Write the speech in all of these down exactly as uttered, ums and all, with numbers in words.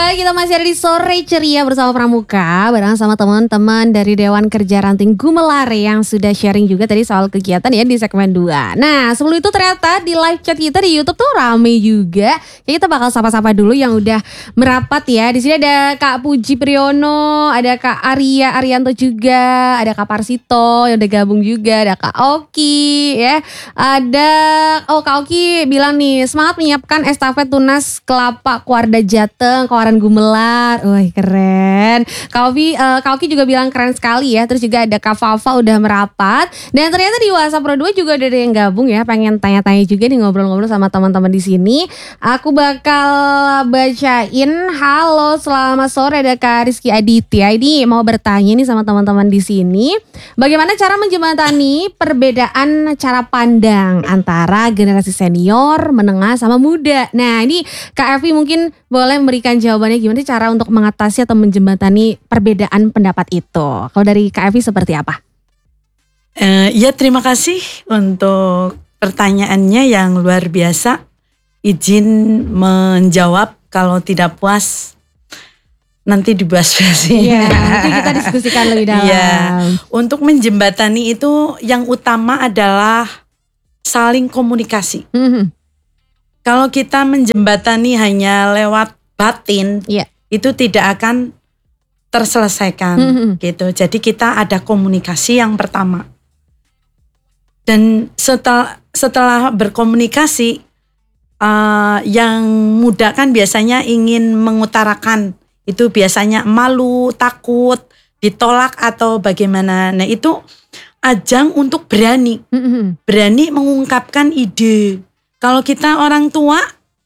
lagi, kita masih ada di Sore Ceria bersama Pramuka, bareng sama teman-teman dari Dewan Kerja Ranting Gumelar yang sudah sharing juga tadi soal kegiatan ya di segmen dua. Nah, sebelum itu ternyata di live chat kita di YouTube tuh rame juga. Ya, kita bakal sapa-sapa dulu yang udah merapat ya. Di sini ada Kak Puji Priyono, ada Kak Arya Arianto juga, ada Kak Parsito yang udah gabung juga, ada Kak Oki ya. Ada oh Kak Oki bilang nih, semangat menyiapkan estafet tunas kelapa Kuarda Jateng, Kawaran Gumelar. Wih keren. Kak Oki, uh, Kak Oki juga bilang keren sekali ya. Terus juga ada Kak Fafa udah merapat. Dan ternyata di WhatsApp Pro dua juga ada yang gabung ya. Pengen tanya-tanya juga nih, ngobrol-ngobrol sama teman-teman di sini. Aku bakal bacain. Halo, selamat sore, ada Kak Rizky Aditya. Ini mau bertanya nih sama teman-teman di sini. Bagaimana cara menjembatani perbedaan cara pandang antara generasi senior, menengah sama muda? Nah, ini Kak Evi mungkin boleh memberikan jawabannya gimana sih cara untuk mengatasi atau menjembatani perbedaan pendapat itu. Kalau dari Kak Evi seperti apa? Uh, ya terima kasih untuk pertanyaannya yang luar biasa. Izin menjawab, kalau tidak puas nanti dibahas-bahasi. Iya, nanti kita diskusikan lebih dalam. Ya, untuk menjembatani itu yang utama adalah saling komunikasi. Mm-hmm. Kalau kita menjembatani hanya lewat batin, yeah. itu tidak akan terselesaikan, mm-hmm. gitu. Jadi kita ada komunikasi yang pertama. Dan setelah setelah berkomunikasi, uh, yang muda kan biasanya ingin mengutarakan, itu biasanya malu, takut, ditolak atau bagaimana. Nah itu ajang untuk berani, mm-hmm. berani mengungkapkan ide. Kalau kita orang tua,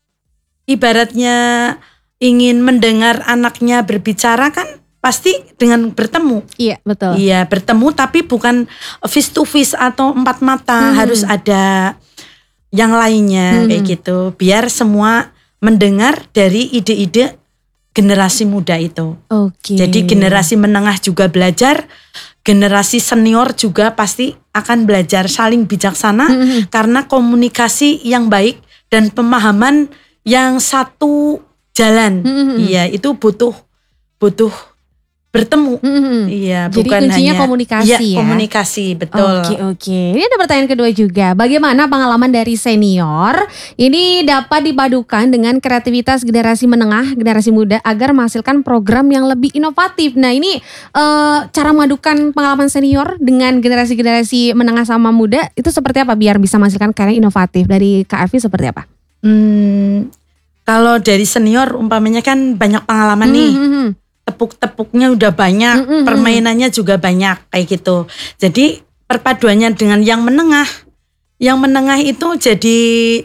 ibaratnya ingin mendengar anaknya berbicara kan pasti dengan bertemu. Iya, betul. Iya, bertemu tapi bukan face to face atau empat mata, hmm. harus ada yang lainnya, hmm. kayak gitu. Biar semua mendengar dari ide-ide generasi muda itu. Oke. Jadi generasi menengah juga belajar, generasi senior juga pasti akan belajar saling bijaksana, mm-hmm. karena komunikasi yang baik dan pemahaman yang satu jalan. Mm-hmm. Iya, itu butuh butuh bertemu. Mm-hmm. Iya, jadi bukan kuncinya hanya komunikasi ya, ya. Komunikasi, betul. Oke, oke. Ini ada pertanyaan kedua juga. Bagaimana pengalaman dari senior ini dapat dipadukan dengan kreativitas generasi menengah, generasi muda agar menghasilkan program yang lebih inovatif. Nah, ini uh, cara memadukan pengalaman senior dengan generasi-generasi menengah sama muda itu seperti apa biar bisa menghasilkan karya inovatif? Dari Kak Evi seperti apa? Hmm, kalau dari senior umpamanya kan banyak pengalaman nih. Mm-hmm. Tepuk-tepuknya udah banyak, mm-hmm. permainannya juga banyak kayak gitu. Jadi perpaduannya dengan yang menengah, yang menengah itu jadi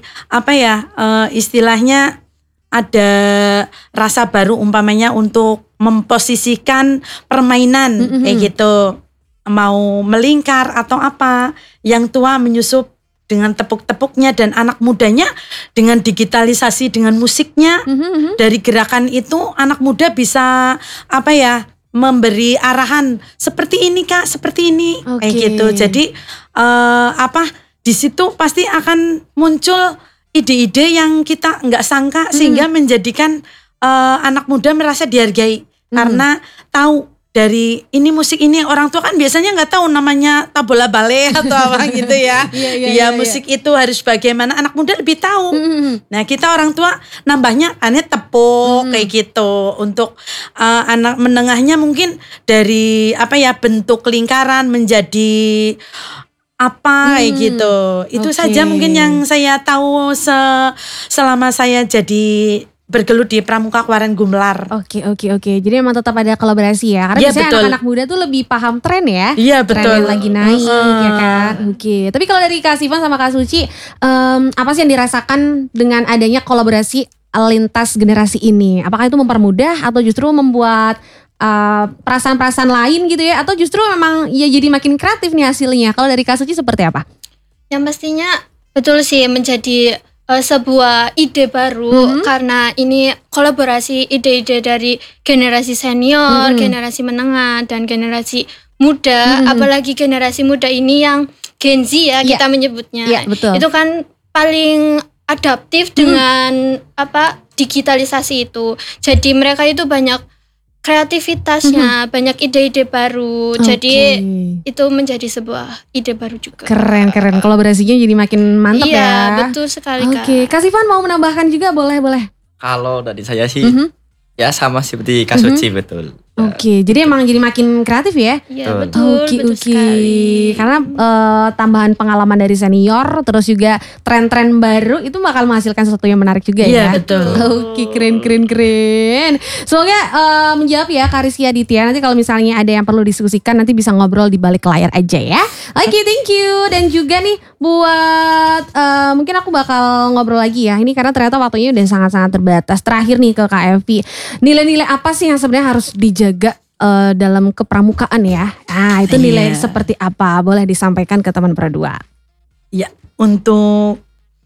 apa ya, e, istilahnya ada rasa baru umpamanya untuk memposisikan permainan, mm-hmm. kayak gitu. Mau melingkar atau apa, yang tua menyusup dengan tepuk-tepuknya dan anak mudanya dengan digitalisasi dengan musiknya, mm-hmm. dari gerakan itu anak muda bisa apa ya, memberi arahan seperti ini Kak, seperti ini, okay. kayak gitu. Jadi uh, apa di situ pasti akan muncul ide-ide yang kita nggak sangka, mm-hmm. sehingga menjadikan uh, anak muda merasa dihargai, mm-hmm. karena tahu dari ini musik ini. Orang tua kan biasanya nggak tahu namanya tabola bale atau apa gitu ya. Iya, iya, ya iya, musik iya. itu harus bagaimana, anak muda lebih tahu. Mm-hmm. Nah kita orang tua nambahnya aneh tepuk, mm-hmm. kayak gitu. Untuk uh, anak menengahnya mungkin dari apa ya, bentuk lingkaran menjadi apa, hmm, kayak gitu. Itu okay. saja mungkin yang saya tahu se- selama saya jadi bergelut di Pramuka Kawaran Gumelar. Oke oke oke. Jadi memang tetap ada kolaborasi ya. Karena ya, biasanya betul. Anak-anak muda tuh lebih paham tren ya. Iya betul. Tren yang lagi naik, uh. ya kan. Oke. Tapi kalau dari Kak Sivan sama Kak Suci, um, apa sih yang dirasakan dengan adanya kolaborasi lintas generasi ini? Apakah itu mempermudah atau justru membuat uh, perasaan-perasaan lain gitu ya? Atau justru memang ya jadi makin kreatif nih hasilnya? Kalau dari Kak Suci seperti apa? Yang pastinya betul sih, menjadi Uh, sebuah ide baru, mm-hmm. karena ini kolaborasi ide-ide dari generasi senior, mm-hmm. generasi menengah dan generasi muda, mm-hmm. apalagi generasi muda ini yang Gen Z ya, yeah. kita menyebutnya. Yeah, betul. Itu kan paling adaptif dengan mm. apa digitalisasi itu. Jadi mereka itu banyak kreativitasnya, mm-hmm. banyak ide-ide baru. Okay. Jadi itu menjadi sebuah ide baru juga. Keren keren. Kolaborasinya jadi makin mantap iya, ya. Iya betul sekali Kak. Oke, Kak Sifan mau menambahkan juga boleh boleh. Kalau dari saya sih mm-hmm. ya sama seperti Kak Suci mm-hmm. betul. Oke, okay, jadi emang jadi makin kreatif ya? Iya betul, Oke, betul oke. sekali. Karena uh, tambahan pengalaman dari senior, terus juga tren-tren baru itu bakal menghasilkan sesuatu yang menarik juga ya? Iya betul. Oke, okay, keren, keren, keren. Semoga uh, menjawab ya Kak Rizky Aditya. Nanti kalau misalnya ada yang perlu diskusikan, nanti bisa ngobrol di balik layar aja ya. Oke, okay, thank you. Dan juga nih buat uh, mungkin aku bakal ngobrol lagi ya. Ini karena ternyata waktunya udah sangat-sangat terbatas. Terakhir nih ke Kak Evi, nilai-nilai apa sih yang sebenarnya harus dijaga Uh, dalam kepramukaan ya? Nah itu nilai yeah. seperti apa? Boleh disampaikan ke teman Produa. Ya, untuk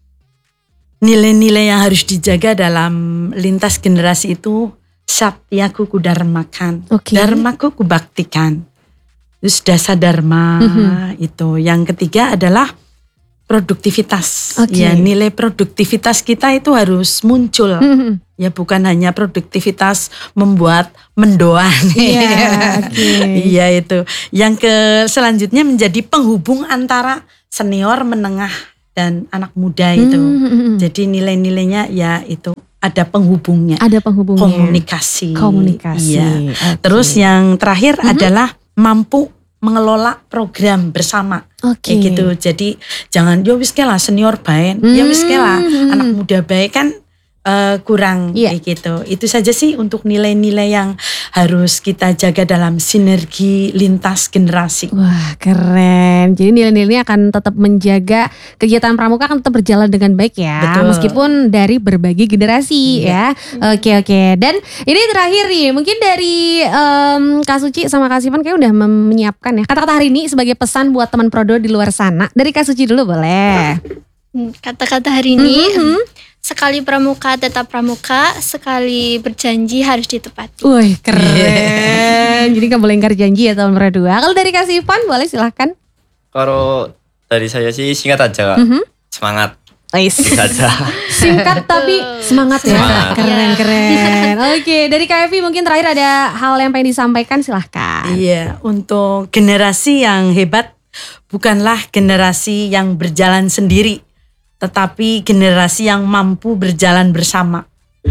nilai-nilai yang harus dijaga dalam lintas generasi itu satyaku kudarmakan, okay. dharmaku kubaktikan. Terus dasa dharma mm-hmm. itu. Yang ketiga adalah produktivitas. Okay. Ya, nilai produktivitas kita itu harus muncul. Mm-hmm. Ya bukan hanya produktivitas membuat mendoan. Iya okay. Ya, itu. Yang ke selanjutnya menjadi penghubung antara senior, menengah dan anak muda itu. Mm-hmm. Jadi nilai-nilainya ya itu ada penghubungnya. Ada penghubungnya. Komunikasi. Komunikasi. Ya. Okay. Terus yang terakhir mm-hmm. adalah mampu mengelola program bersama. Oke. Okay. Kayak gitu. Jadi jangan yo wis lah senior bae, mm-hmm. ya wis lah anak muda bae kan Uh, kurang yeah. kayak gitu. Itu saja sih untuk nilai-nilai yang harus kita jaga dalam sinergi lintas generasi. Wah keren. Jadi nilai-nilainya akan tetap menjaga kegiatan pramuka akan tetap berjalan dengan baik ya. Betul. Meskipun dari berbagai generasi yeah. ya. Oke oke. Dan ini terakhir nih, mungkin dari um, Kak Suci sama Kak Sifan kayak udah menyiapkan ya kata-kata hari ini sebagai pesan buat teman Prodo di luar sana. Dari Kak Suci dulu boleh. Kata-kata hari ini. Mm-hmm. Sekali pramuka tetap pramuka, sekali berjanji harus ditepati. Wih keren. Yeah. Jadi gak boleh ingkar janji ya teman Produa. Kalau dari Kak Sifan boleh silahkan. Kalau dari saya sih singkat aja Kak. Mm-hmm. Semangat. Nice. Saja. Singkat tapi semangat ya. Semangat. Keren keren. Oke, dari Kak Evi mungkin terakhir ada hal yang pengen disampaikan silahkan. Iya, untuk generasi yang hebat bukanlah generasi yang berjalan sendiri, tetapi generasi yang mampu berjalan bersama.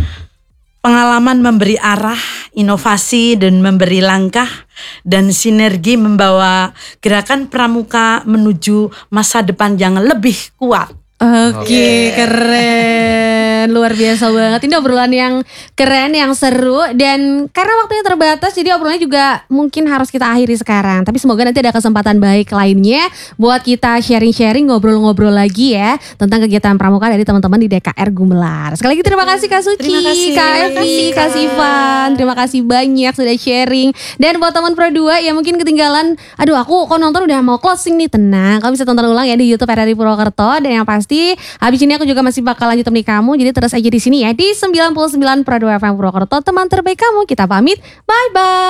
Pengalaman memberi arah, inovasi dan memberi langkah, dan sinergi membawa gerakan pramuka menuju masa depan yang lebih kuat. Oke, okay, keren. Luar biasa banget. Ini obrolan yang keren, yang seru. Dan karena waktunya terbatas, jadi obrolannya juga mungkin harus kita akhiri sekarang. Tapi semoga nanti ada kesempatan baik lainnya buat kita sharing-sharing, ngobrol-ngobrol lagi ya tentang kegiatan pramuka dari teman-teman di D K R Gumelar. Sekali lagi terima kasih Kak Suci, terima kasih, Kak Evi, Kak Sifan. Terima kasih banyak sudah sharing. Dan buat teman Produa yang mungkin ketinggalan, aduh aku kok nonton udah mau closing nih, tenang. Kamu bisa tonton ulang ya di YouTube R R I Purwokerto. Dan yang pasti habis ini aku juga masih bakal lanjut temani kamu. Jadi terus aja di sini ya di sembilan puluh sembilan Produa F M Purwokerto, teman terbaik kamu. Kita pamit. Bye bye.